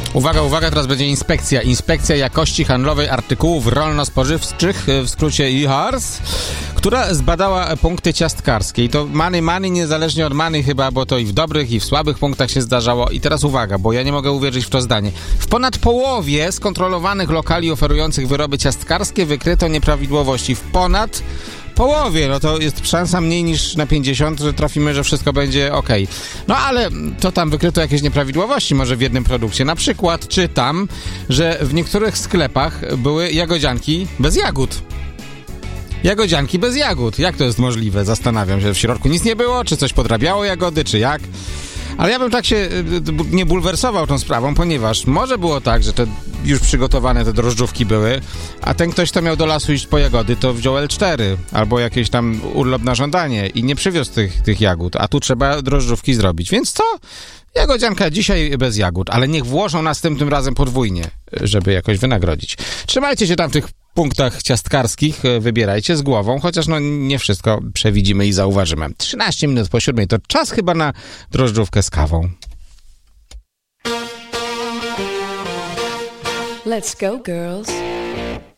Uwaga, uwaga, teraz będzie inspekcja. Inspekcja jakości handlowej artykułów rolno-spożywczych, w skrócie IHARS, która zbadała punkty ciastkarskie. I to many, niezależnie od many chyba, bo to i w dobrych, i w słabych punktach się zdarzało. I teraz uwaga, bo ja nie mogę uwierzyć w to zdanie. W ponad połowie skontrolowanych lokali oferujących wyroby ciastkarskie wykryto nieprawidłowości. W ponad połowie, no to jest szansa mniej niż na 50, że trafimy, że wszystko będzie okej. No ale to tam wykryto jakieś nieprawidłowości może w jednym produkcie. Na przykład czytam, że w niektórych sklepach były jagodzianki bez jagód. Jagodzianki bez jagód. Jak to jest możliwe? Zastanawiam się. W środku nic nie było? Czy coś podrabiało jagody? Czy jak? Ale ja bym tak się nie bulwersował tą sprawą, ponieważ może było tak, że te już przygotowane te drożdżówki były, a ten ktoś, kto miał do lasu iść po jagody, to wziął L4 albo jakieś tam urlop na żądanie i nie przywiózł tych jagód, a tu trzeba drożdżówki zrobić. Więc co? Jagodzianka dzisiaj bez jagód, ale niech włożą następnym razem podwójnie, żeby jakoś wynagrodzić. Trzymajcie się tam w tych punktach ciastkarskich, wybierajcie z głową, chociaż no nie wszystko przewidzimy i zauważymy. 13 minut po 7 to czas chyba na drożdżówkę z kawą. Let's go, girls.